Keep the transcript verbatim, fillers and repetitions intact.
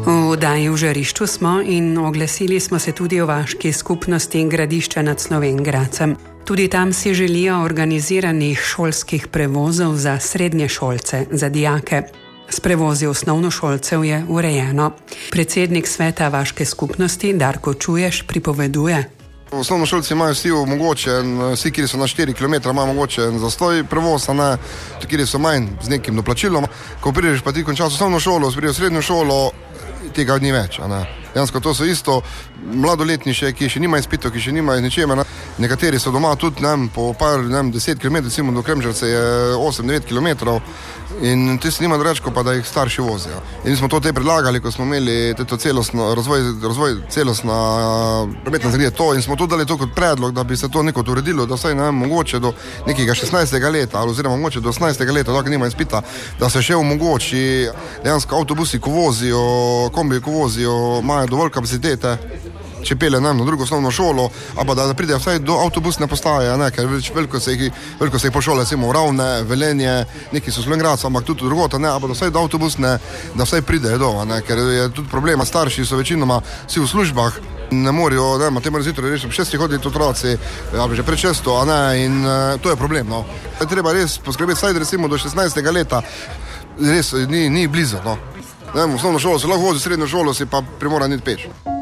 V oddaji V žarišču smo in oglasili smo se tudi o vaški skupnosti Gradišča nad Slovenj Gradcem. Tudi tam si želijo organiziranih šolskih prevozov za srednje šolce, za dijake. S prevozi osnovnošolcev je urejeno. Predsednik sveta vaške skupnosti Darko Čuješ pripoveduje. Osnovnošolci imajo vsi omogočen, vsi, kjer so na štiri kilometre, imajo omogočen zastoj prevoz, a ne, kjer so manj z nekim doplačilom. Ko prideš pa ti končaš osnovno šolo, prideš v srednjo šolo, tega ni več, a ne. Jansko, to so isto mladoletni še, ki še nimajo izpitov, ki še nimajo ničemer. Nekateri so doma tudi, ne, po par, ne, deset kilometrov, recimo do Kremžalce je osem devet kilometrov in ti se nima drugače, pa da jih starši vozijo. In smo to te predlagali, ko smo imeli to celostno razvoj, razvoj celostna prometna zgradnja to in smo to dali to kot predlog, da bi se to nekot uredilo, da vsaj ne mogoče do nekega šestnajstega leta, oziroma mogoče do osemnajstega leta, da nima izpita, da se še omogoči dejansko avtobusi, ko vozijo, kombi, ko vozijo, imajo dovolj kapacitete, če pelje na drugo osnovno šolo, a pa da, da pride vsaj do avtobusne postaje, ne, ker veliko se jih, veliko se jih po šole, recimo Ravne, Velenje, neki so Slovenj Gradca, ampak tudi drugota, ne, a pa da vsaj do avtobusne, da vsaj pridejo do, ne, ker je tudi problema, starši so večinoma vsi v službah, ne morajo, ne, te morajo zjutraj reči, šesti hoditi otroci, ali že pred šesto, a ne, in uh, to je problem, no. Treba res poskrbeti, vsaj recimo do šestnajstega leta, res ni, ni blizu, no. Ne, v osnovno šolo se lahko vozi, v srednjo šolo si pa primoran iti peš.